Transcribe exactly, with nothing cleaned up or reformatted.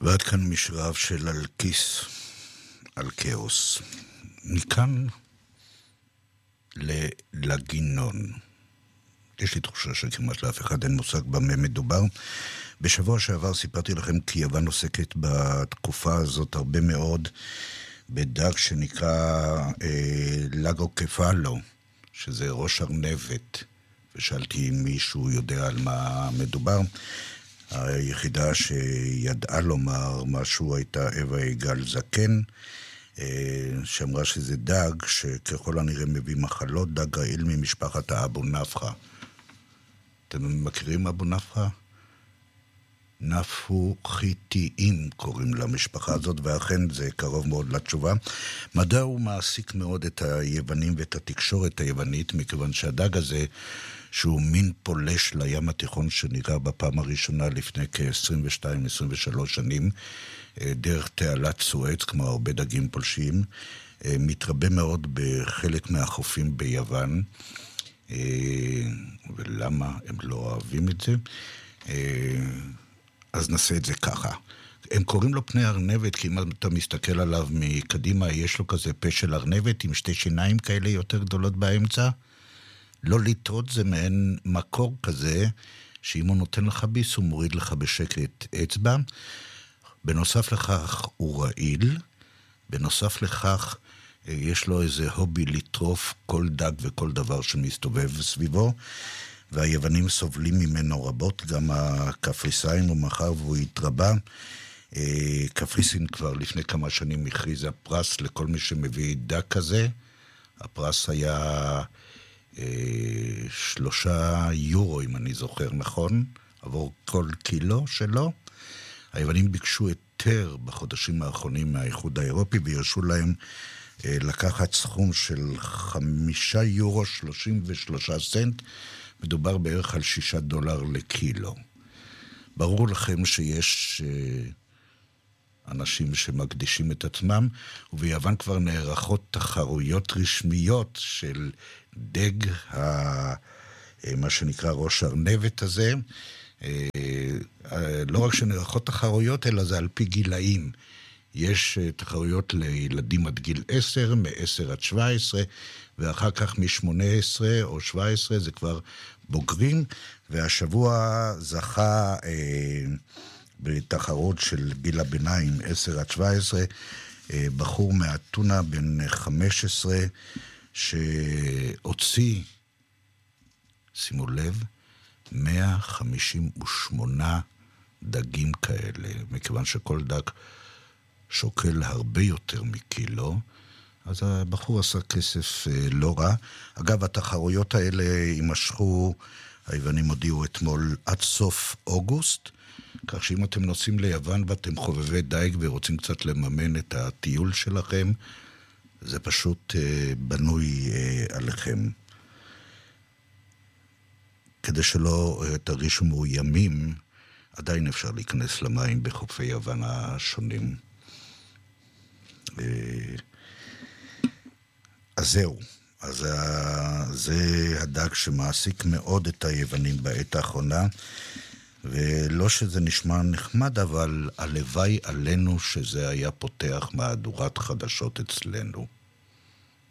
ועד כאן משרב של אלקיס על כאוס. מכאן ללגינון. יש לי תחושה שכמעט לאף אחד אין מושג במה מדובר. בשבוע שעבר סיפרתי לכם כי יוון עוסקת בתקופה הזאת הרבה מאוד בדג שנקרא אה, לגוקפלו, שזה ראש ארנבת, ושאלתי אם מישהו יודע על מה מדובר. היחידה שידעה לומר משהו הייתה אווה יגאל זקן, שאמרה שזה דג שככל הנראה מביא מחלות, דג רעיל ממשפחת האבו נפחה. אתם מכירים אבו נפחה? נפוחיתיים קוראים למשפחה הזאת, ואכן זה קרוב מאוד לתשובה. מדע הוא מעסיק מאוד את היוונים ואת התקשורת היוונית, מכיוון שהדג הזה, שהוא מין פולש לים התיכון שנראה בפעם הראשונה לפני כ-עשרים ושתיים עשרים ושלוש שנים, דרך תעלת סואץ, כמו הרבה דגים פולשים, מתרבה מאוד בחלק מהחופים ביוון. ולמה הם לא אוהבים את זה? אז נעשה את זה ככה. הם קוראים לו פני ארנבת, כי אם אתה מסתכל עליו מקדימה, יש לו כזה פה של ארנבת עם שתי שיניים כאלה יותר גדולות באמצע. לא לטעות, זה מעין מקור כזה, שאם הוא נותן לך ביס, הוא מוריד לך בשקט אצבע. בנוסף לכך הוא רעיל, בנוסף לכך יש לו איזה הובי לטרוף כל דג וכל דבר שמסתובב סביבו, והיוונים סובלים ממנו רבות, גם הקפריסאים, ומחר והוא התרבה. קפריסין כבר לפני כמה שנים הכריזה פרס לכל מי שמביא דג כזה. הפרס היה שלושה יורו, אם אני זוכר נכון, עבור כל קילו שלו. היוונים ביקשו היתר בחודשים האחרונים מהאיחוד האירופי, וירשו להם לקחת סכום של חמישה יורו שלושים ושלושה סנט, מדובר בערך על שישה דולר לקילו. ברור לכם שיש אנשים שמקדישים את עצמם, וביוון כבר נערכות תחרויות רשמיות של דג, ה... מה שנקרא ראש ארנבת הזה. לא רק שנערכות תחרויות, אלא זה על פי גילאים. יש תחרויות לילדים עד גיל עשר, מ-עשר עד שבע עשרה, ואחר כך מ-שמונה עשרה או שבע עשרה זה כבר בוגרים, והשבוע זכה אה, בתחרות של גיל הביניים עשר עד שבע עשרה, אה, בחור מאתונה בן חמש עשרה, שהוציא, שימו לב, מאה חמישים ושמונה דגים כאלה, מכיוון שכל דג שוקל הרבה יותר מקילו, אז הבחור עשה כסף לא רע. אגב, התחרויות האלה יימשכו, היוונים הודיעו אתמול, עד סוף אוגוסט, כך שאם אתם נוסעים ליוון ואתם חובבי דייג ורוצים קצת לממן את הטיול שלכם, זה פשוט בנוי עליכם. כדי שלא תרגישו מאוימים, עדיין אפשר להיכנס למים בחופי יוון השונים. אז זהו, אז זה הדג שמעסיק מאוד את היוונים בעת האחרונה, ולא שזה נשמע נחמד, אבל הלוואי עלינו שזה היה פותח מהדורת חדשות אצלנו.